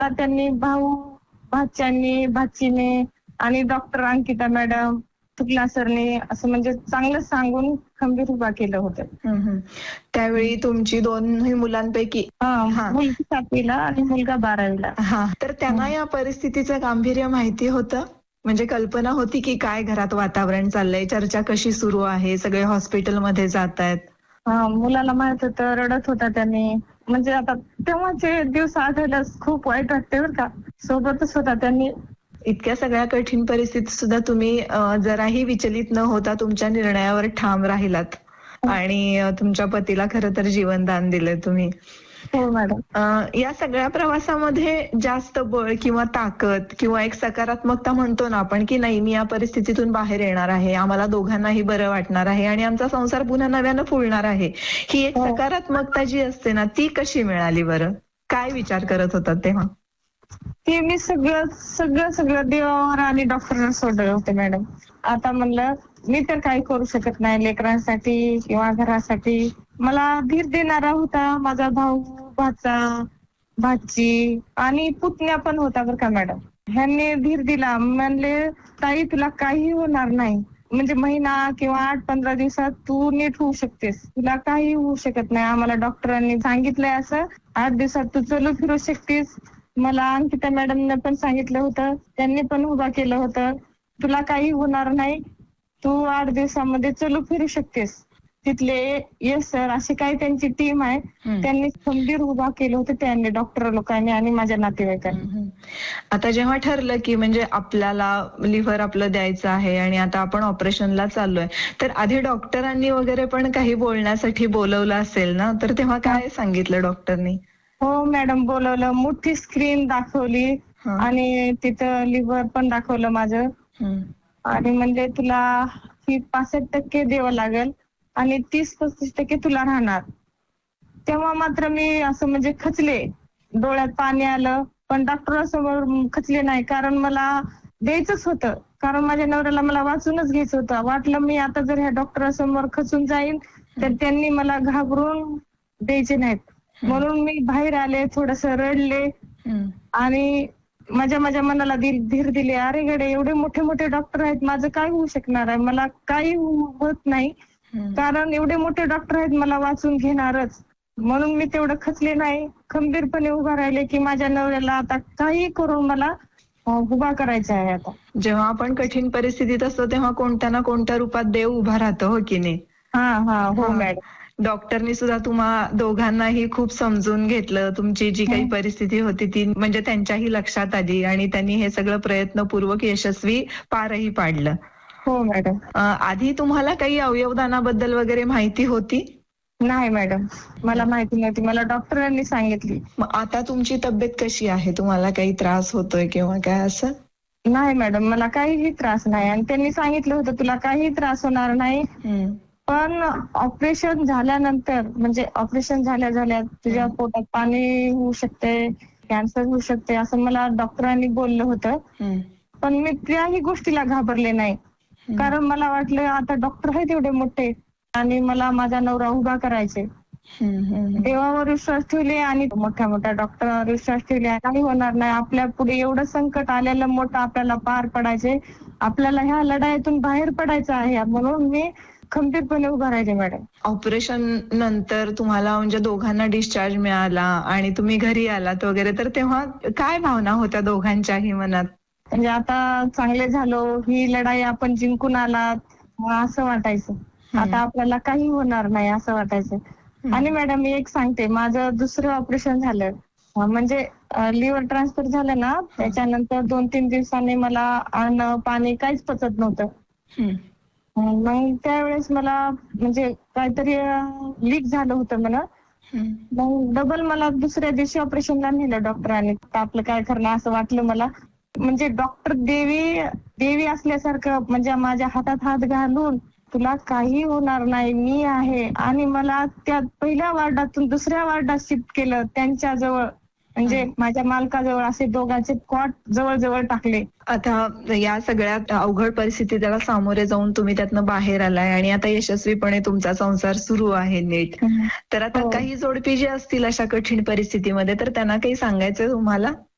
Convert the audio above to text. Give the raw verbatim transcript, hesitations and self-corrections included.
आता त्यांनी भाऊ, भाच्यांनी, भाचीने आणि डॉक्टर अंकिता मॅडम, तुकला सरने असं म्हणजे चांगलं सांगून खंबीर उभा केलं होतं. हम्म, हम्म. त्यावेळी तुमची दोन्ही मुलांपैकी हा, मुलगी सातवीला आणि मुलगा बारावीला. हा, तर त्यांना या परिस्थितीचं गांभीर्य माहिती होतं? म्हणजे कल्पना होती की काय घरात वातावरण चाललंय, चर्चा कशी सुरू आहे, सगळे हॉस्पिटलमध्ये जात आहेत? हा, मुलाला माहित होतं, रडत होता त्यांनी. म्हणजे आता तेव्हाचे दिवस आठवल्यास खूप वाईट वाटते बरं का. सोबतच होता त्यांनी. इतक्या सगळ्या कठीण परिस्थितीत सुद्धा तुम्ही जराही विचलित न होता तुमच्या निर्णयावर ठाम राहिलात आणि तुमच्या पतीला खरं तर जीवनदान दिलंय तुम्ही. हो मॅडम. या सगळ्या प्रवासामध्ये जास्त बळ किंवा ताकद किंवा एक सकारात्मकता म्हणतो ना आपण की नाही मी या परिस्थितीतून बाहेर येणार आहे, आम्हाला दोघांनाही बरं वाटणार आहे आणि आमचा संसार पुन्हा नव्यानं फुलणार आहे, ही एक सकारात्मकता जी असते ना ती कशी मिळाली बरं? काय विचार करत होतात तेव्हा? ते मी सगळं सगळं सगळं देवावर आणि डॉक्टरांना सोडलं होतं मॅडम. आता म्हणलं मी तर काही करू शकत नाही लेकरांसाठी किंवा घरासाठी. मला धीर देणारा होता माझा भाऊ, भाचा, भाची आणि पुतण्या पण होता बरं का मॅडम. ह्यांनी धीर दिला, म्हणले ताई तुला काही होणार नाही, म्हणजे महिना किंवा आठ पंधरा दिवसात तू नीट होऊ शकतेस, तुला काही होऊ शकत नाही. आम्हाला डॉक्टरांनी सांगितलंय असं, आठ दिवसात तू चलू फिरू शकतेस. मला अंकिता मॅडमने पण सांगितलं होतं, त्यांनी पण उभा केलं होतं, तुला काही होणार नाही, तू आठ दिवसामध्ये चलू फिरू शकतेस. तिथले येस सर अशी काही त्यांची टीम आहे, त्यांनी खंबीर उभा केलं होतं त्यांनी, डॉक्टर लोकांनी आणि माझ्या नातेवाईकांनी. आता जेव्हा ठरलं की म्हणजे आपल्याला लिव्हर आपलं द्यायचं आहे आणि आता आपण ऑपरेशनला चाललोय, तर आधी डॉक्टरांनी वगैरे पण काही बोलण्यासाठी बोलवलं असेल ना, तर तेव्हा काय सांगितलं डॉक्टरनी? हो मॅडम, बोलवलं, मोठी स्क्रीन दाखवली आणि तिथं लिव्हर पण दाखवलं माझं आणि म्हणजे तुला ही पासष्ट टक्के द्यावं लागेल आणि तीस पस्तीस टक्के तुला राहणार. तेव्हा मात्र मी असं म्हणजे खचले, डोळ्यात पाणी आलं, पण डॉक्टरांसमोर खचले नाही कारण मला द्यायचंच होतं, कारण माझ्या नवऱ्याला मला वाचूनच घ्यायचं होतं. वाटलं मी आता जर ह्या डॉक्टरांसमोर खचून जाईन तर त्यांनी मला घाबरून द्यायचे नाहीत, म्हणून मी बाहेर आले, थोडस रडले आणि माझ्या माझ्या मनाला धीर दिले. अरे गडे, एवढे मोठे मोठे डॉक्टर आहेत, माझं काय होऊ शकणार आहे, मला काही होत नाही, कारण एवढे मोठे डॉक्टर आहेत, मला वाचून घेणारच. म्हणून मी तेवढं खचले नाही, खंबीरपणे उभा राहिले की माझ्या नवऱ्याला आता काही करून मला उभा करायचा आहे. आता जेव्हा आपण कठीण परिस्थितीत असतो तेव्हा कोणत्या ना कोणत्या रूपात देव उभा राहतो, हो की नाही? हा हा हो मॅडम. डॉक्टरनी सुद्धा तुम्हा दोघांनाही खूप समजून घेतलं, तुमची जी काही परिस्थिती होती ती म्हणजे त्यांच्याही लक्षात आली आणि त्यांनी हे सगळं प्रयत्नपूर्वक यशस्वी पारही पाडलं. हो मॅडम. आधी तुम्हाला काही अवयवदानाबद्दल वगैरे माहिती होती? नाही मॅडम, मला माहिती नव्हती, मला डॉक्टरांनी सांगितली. मग आता तुमची तब्येत कशी आहे? तुम्हाला काही त्रास होतोय किंवा काय असं? नाही मॅडम, मला काहीही त्रास नाही आणि त्यांनी सांगितलं होतं तुला काही त्रास होणार नाही, पण ऑपरेशन झाल्यानंतर म्हणजे ऑपरेशन झाल्या झाल्या तुझ्या पोटात पाणी होऊ शकते, कॅन्सर होऊ शकते असं मला डॉक्टरांनी बोललं होतं. पण मी त्याही गोष्टीला घाबरले नाही, कारण मला वाटलं आता डॉक्टर आहेत एवढे मोठे आणि मला माझा नवरा उभा करायचे. देवावर विश्वास ठेवले आणि मोठ्या मोठ्या डॉक्टरांवर विश्वास ठेवले, काही होणार नाही, आपल्या पुढे एवढं संकट आलेलं मोठं आपल्याला पार पडायचे, आपल्याला ह्या लढाईतून बाहेर पडायचं आहे, म्हणून मी खंबीरपणे उभा राहिले मॅडम. ऑपरेशन नंतर तुम्हाला म्हणजे दोघांना डिस्चार्ज मिळाला आणि तुम्ही घरी आलात वगैरे, तर तेव्हा काय भावना होत्या दोघांच्याही मनात? म्हणजे आता चांगले झालो, ही लढाई आपण जिंकून आलात असं वाटायचं, आता आपल्याला काही होणार नाही असं वाटायचं. आणि मॅडम मी एक सांगते, माझं दुसरं ऑपरेशन झालं म्हणजे लिव्हर ट्रान्सफर झालं ना, त्याच्यानंतर दोन तीन दिवसांनी मला अन्न पाणी काहीच पचत नव्हतं. मग त्यावेळेस मला म्हणजे काहीतरी लीक झालं होतं मला, मग डबल मला दुसऱ्या दिवशी ऑपरेशनला नेलं डॉक्टरांनी. आपलं काय करणार असं वाटलं मला, म्हणजे डॉक्टर देवी देवी असल्यासारखं म्हणजे माझ्या हातात हात घालून तुला काही होणार नाही, मी आहे, आणि मला त्या पहिल्या वार्डातून दुसऱ्या वार्डात शिफ्ट केलं त्यांच्या जवळ, म्हणजे माझ्या मालकाजवळ, असे दोघांचे कॉट जवळ जवळ टाकले. आता या सगळ्या अवघड परिस्थितीला सामोरे जाऊन तुम्ही त्यातनं बाहेर आलाय आणि आता यशस्वीपणे तुमचा संसार सुरू आहे नीट. तर आता काही जोडपी जे असतील अशा कठीण परिस्थितीमध्ये, तर त्यांना काही सांगायचंय तुम्हाला?